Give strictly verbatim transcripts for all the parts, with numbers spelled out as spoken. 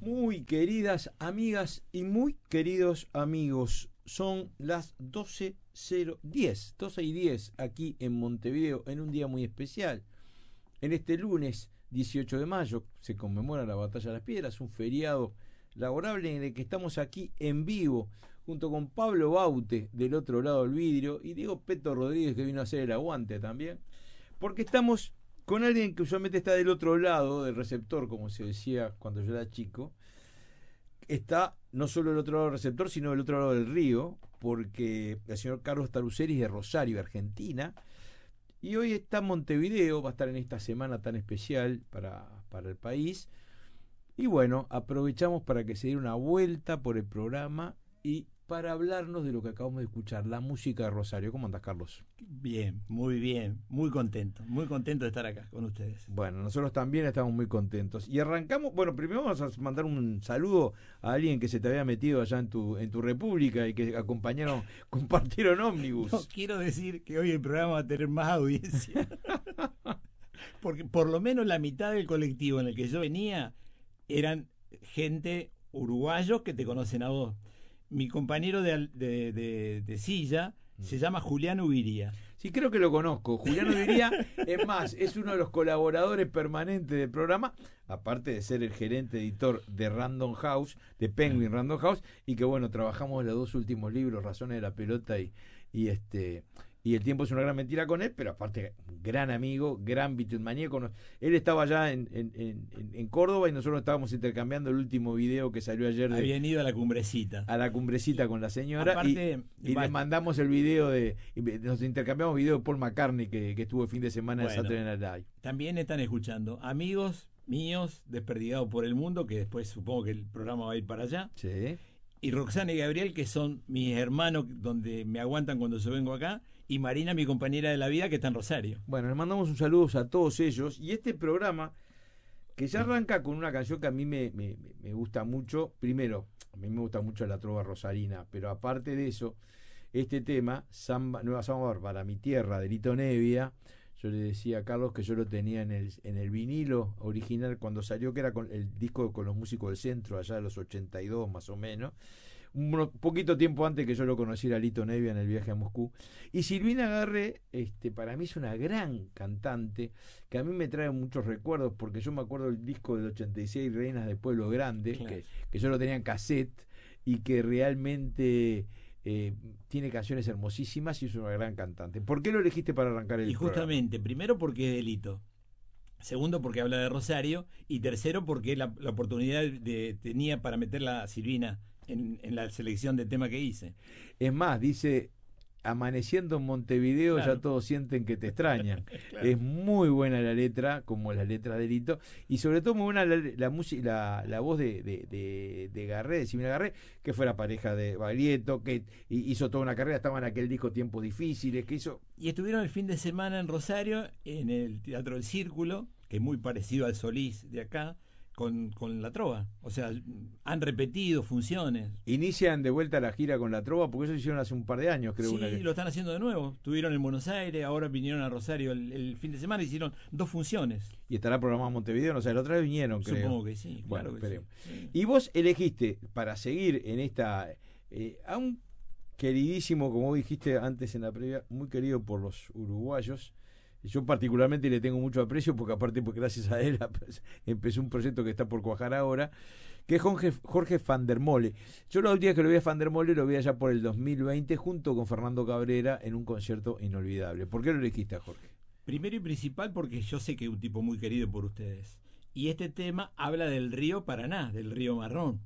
Muy queridas amigas y muy queridos amigos, son las doce cero diez, doce y diez aquí en Montevideo, en un día muy especial. En este lunes dieciocho de mayo se conmemora la Batalla de las Piedras, un feriado laborable en el que estamos aquí en vivo, junto con Pablo Baute del otro lado del vidrio y Diego Peto Rodríguez, que vino a hacer el aguante también, porque estamos con alguien que usualmente está del otro lado del receptor, como se decía cuando yo era chico. Está no solo del otro lado del receptor, sino del otro lado del río, porque el señor Carlos Taruseris de Rosario, Argentina, y hoy está en Montevideo, va a estar en esta semana tan especial para, para el país. Y bueno, aprovechamos para que se dé una vuelta por el programa y para hablarnos de lo que acabamos de escuchar, la música de Rosario. ¿Cómo andás, Carlos? Bien, muy bien, muy contento, muy contento de estar acá con ustedes. Bueno, nosotros también estamos muy contentos. Y arrancamos, bueno, primero vamos a mandar un saludo a alguien que se te había metido allá en tu en tu república y que acompañaron, compartieron ómnibus. No quiero decir que hoy el programa va a tener más audiencia, porque por lo menos la mitad del colectivo en el que yo venía eran gente uruguayos que te conocen a vos. Mi compañero de, de, de, de silla se llama Julián Ubiría. Sí, creo que lo conozco. Julián Ubiría, es más, es uno de los colaboradores permanentes del programa, aparte de ser el gerente editor de Random House, de Penguin Random House, y que bueno, trabajamos los dos últimos libros, Razones de la Pelota y, y este... y El tiempo es una gran mentira con él, pero aparte, gran amigo, gran Beatlemaníaco. Él estaba allá en, en, en, en Córdoba y nosotros estábamos intercambiando el último video que salió ayer. De, Habían ido a la cumbrecita. A la cumbrecita con la señora. Aparte, y, y le mandamos el video de. Nos intercambiamos video de Paul McCartney que, que estuvo el fin de semana en bueno, Saturday Night Live. También están escuchando amigos míos desperdigados por el mundo, que después supongo que el programa va a ir para allá. Sí. Y Roxana y Gabriel, que son mis hermanos, donde me aguantan cuando yo vengo acá, y Marina, mi compañera de la vida, que está en Rosario. Bueno, les mandamos un saludo a todos ellos. Y este programa, que ya arranca con una canción que a mí me, me, me gusta mucho. Primero, a mí me gusta mucho la trova rosarina, pero aparte de eso, este tema, Samba, Nueva Samba para mi tierra, de Lito Nevia. Yo le decía a Carlos que yo lo tenía en el, en el vinilo original cuando salió, que era con el disco con los músicos del centro, allá de los ochenta y dos más o menos. Un poquito tiempo antes que yo lo conociera a Lito Nevia en el viaje a Moscú. Y Silvina Garré, este, para mí es una gran cantante que a mí me trae muchos recuerdos, porque yo me acuerdo del disco del ochenta y seis, Reinas de Pueblo Grande, claro, que, que yo lo tenía en cassette y que realmente eh, tiene canciones hermosísimas y es una gran cantante. ¿Por qué lo elegiste para arrancar el Y justamente, programa? primero porque es de Lito, segundo porque habla de Rosario, y tercero porque la, la oportunidad de, tenía para meterla a Silvina En, en la selección de tema que hice. Es más, dice, amaneciendo en Montevideo, claro, ya todos sienten que te extrañan. Claro. Es muy buena la letra, como la letra de Lito, y sobre todo muy buena la, la, la, la voz de, de, de, de Garré, de Silvina Garré, que fue la pareja de Baglietto, que hizo toda una carrera, estaba en aquel disco Tiempos Difíciles, que hizo... Y estuvieron el fin de semana en Rosario, en el Teatro del Círculo, que es muy parecido al Solís de acá, Con, con la trova, o sea, han repetido funciones. Inician de vuelta la gira con la trova, porque eso hicieron hace un par de años, creo. Sí, una que... lo están haciendo de nuevo. Estuvieron en Buenos Aires, ahora vinieron a Rosario el, el fin de semana, hicieron dos funciones. Y estará programado en Montevideo, no sé, la otra vez vinieron, creo. Supongo que sí, claro, bueno, que sí, sí. Y vos elegiste, para seguir en esta, eh, a un queridísimo, como dijiste antes en la previa, muy querido por los uruguayos. Yo particularmente le tengo mucho aprecio porque aparte porque gracias a él empezó un proyecto que está por cuajar ahora, que es Jorge, Jorge van der Mole. Yo la última vez que lo vi a Van der Mole lo vi allá por el dos mil veinte junto con Fernando Cabrera en un concierto inolvidable. ¿Por qué lo elegiste a Jorge? Primero y principal porque yo sé que es un tipo muy querido por ustedes. Y este tema habla del río Paraná, del río Marrón.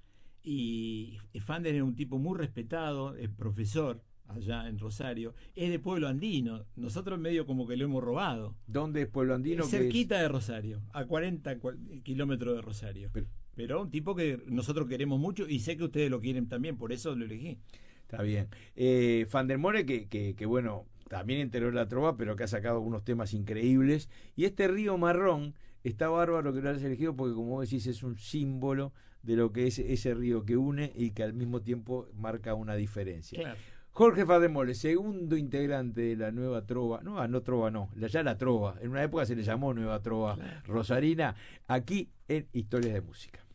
Y Van der es un tipo muy respetado, es profesor allá en Rosario, es de pueblo andino, nosotros medio como que lo hemos robado. ¿Dónde es pueblo andino? Es cerquita es? de Rosario, a cuarenta kilómetros de Rosario, pero, pero un tipo que nosotros queremos mucho y sé que ustedes lo quieren también, por eso lo elegí. Está bien. eh, Van der Mole que, que, que bueno, también integró la trova, pero que ha sacado unos temas increíbles, y este río Marrón está bárbaro que lo hayas elegido porque, como vos decís, es un símbolo de lo que es ese río que une y que al mismo tiempo marca una diferencia. Claro. Jorge van der Mole, segundo integrante de la nueva trova, no, no trova, no, ya la trova, en una época se le llamó nueva trova, claro, rosarina, aquí en Historias de Música.